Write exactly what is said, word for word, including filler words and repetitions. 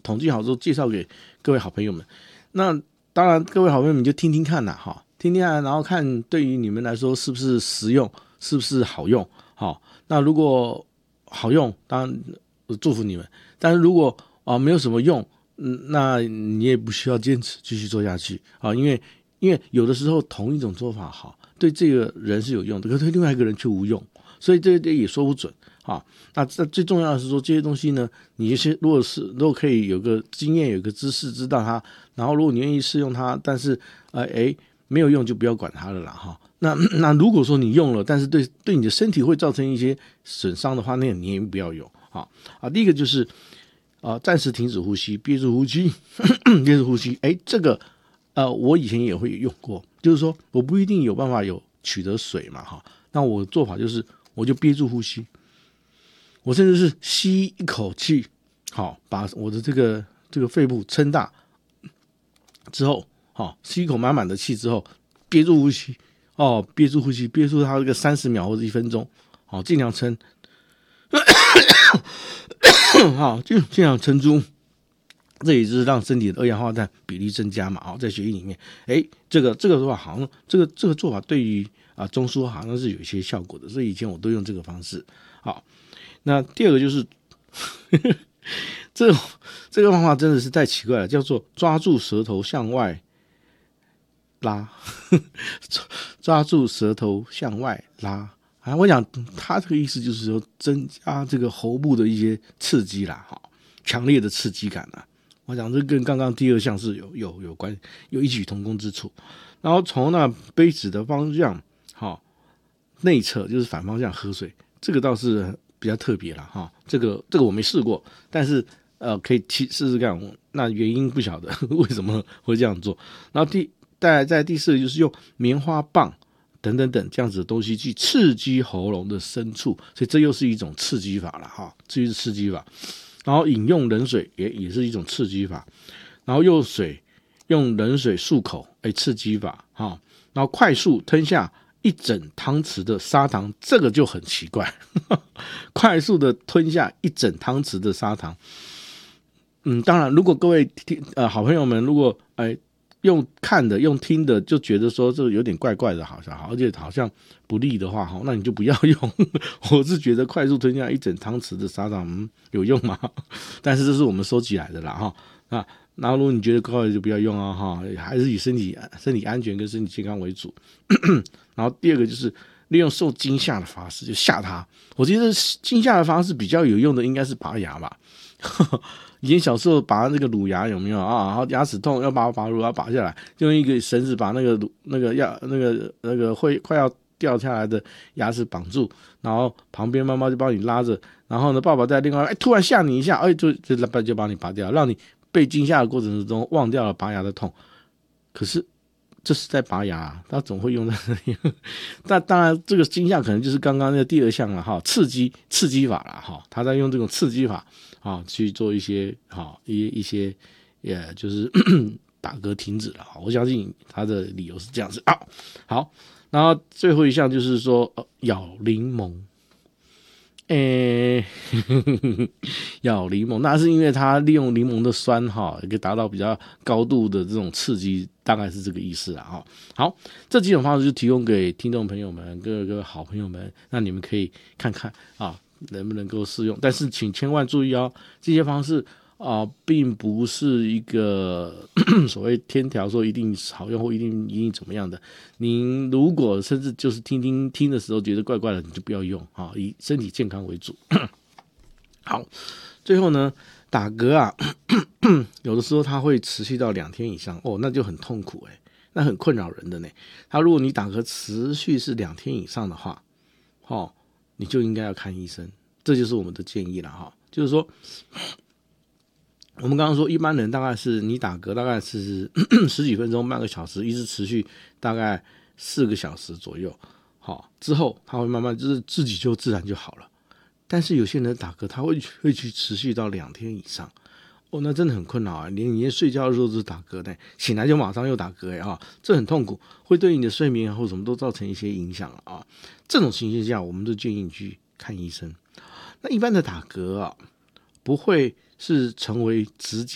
统计好之后介绍给各位好朋友们。那当然各位好朋友们就听听看啦哈，听听看，然后看对于你们来说是不是实用，是不是好用。好，那如果好用，当然我祝福你们。但是如果啊没有什么用，嗯，那你也不需要坚持继续做下去啊，因为因为有的时候同一种做法好，对这个人是有用的，可是对另外一个人却无用，所以这这也说不准啊。那这最重要的是说这些东西呢，你就是如果是如果可以有个经验，有个知识，知道它，然后如果你愿意试用它，但是呃诶没有用就不要管它了啦哈。那那如果说你用了，但是对对你的身体会造成一些损伤的话，那你也不要用啊啊。第一个就是啊，暂时停止呼吸，憋住呼吸，憋住呼吸。哎，这个呃，我以前也会用过，就是说我不一定有办法有取得水嘛哈。那我的做法就是，我就憋住呼吸，我甚至是吸一口气，好，把我的这个这个肺部撑大之后，好，吸一口满满的气之后，憋住呼吸。哦，憋住呼吸，憋住它这个三十秒或者一分钟，好，尽量撑，好，尽尽量撑住，这也就是让身体的二氧化碳比例增加嘛，好，在血液里面，哎，这个这个的话，好像这个这个做法对于啊中枢好像是有一些效果的，所以以前我都用这个方式。好，那第二个就是这个这个方法真的是太奇怪了，叫做抓住舌头向外拉，抓住舌头向外拉啊！我想他这个意思就是说增加这个喉部的一些刺激啦，哈，强烈的刺激感啦。我想这跟刚刚第二项是有有有关有异曲同工之处。然后从那杯子的方向，好，内侧就是反方向喝水，这个倒是比较特别啦，哈。这个这个我没试过，但是呃可以试试看。那原因不晓得为什么会这样做。然后第再来在第四个就是用棉花棒等等等这样子的东西去刺激喉咙的深处，所以这又是一种刺激法了哈，这是刺激法。然后饮用冷水也也是一种刺激法，然后用水用冷水漱口，哎，刺激法哈。然后快速吞下一整汤匙的砂糖，这个就很奇怪，快速的吞下一整汤匙的砂糖。嗯，当然，如果各位呃好朋友们，如果哎。用看的用听的就觉得说这个有点怪怪的，好像而且好像不利的话，那你就不要用。我是觉得快速吞下一整汤匙的砂糖，嗯，有用吗？但是这是我们收集来的啦哈。那然后如果你觉得怪就不要用啊哈，还是以身体身体安全跟身体健康为主。然后第二个就是利用受惊吓的方式就吓他。我觉得惊吓的方式比较有用的应该是拔牙吧。以前小时候拔那个乳牙有没有啊？然后牙齿痛要把把乳牙拔下来，就用一个绳子把那个那个要那个那个会快要掉下来的牙齿绑住，然后旁边妈妈就帮你拉着，然后呢爸爸在另外哎突然吓你一下，哎就就就把你拔掉，让你被惊吓的过程之中忘掉了拔牙的痛。可是这是在拔牙，他总会用在那里。那当然这个惊吓可能就是刚刚那个第二项了哈，刺激刺激法了哈，他在用这种刺激法啊去做一些好一一些也就是打嗝停止了。我相信他的理由是这样子啊。好，然后最后一项就是说、呃、咬柠檬。诶，咬柠檬，那是因为它利用柠檬的酸哈，可以达到比较高度的这种刺激，大概是这个意思啦哈。好，这几种方式就提供给听众朋友们、各个好朋友们，那你们可以看看啊，能不能够适用。但是请千万注意哦，这些方式啊，并不是一个所谓天条说一定好用或一定一定怎么样的。您如果甚至就是听听听的时候觉得怪怪的，你就不要用啊，以身体健康为主。好，最后呢，打嗝啊，有的时候它会持续到两天以上哦，那就很痛苦哎，那很困扰人的呢。他如果你打嗝持续是两天以上的话，哦，你就应该要看医生，这就是我们的建议了哈，就是说。我们刚刚说，一般人大概是你打嗝大概是十几分钟、半个小时，一直持续大概四个小时左右。好，之后他会慢慢就是自己就自然就好了。但是有些人打嗝，他会会去持续到两天以上。哦，那真的很困扰啊！连你连睡觉的时候都是打嗝呢，醒来就马上又打嗝哎啊，这很痛苦，会对你的睡眠或什么都造成一些影响啊。这种情形下，我们都建议你去看医生。那一般的打嗝啊，不会是成为直接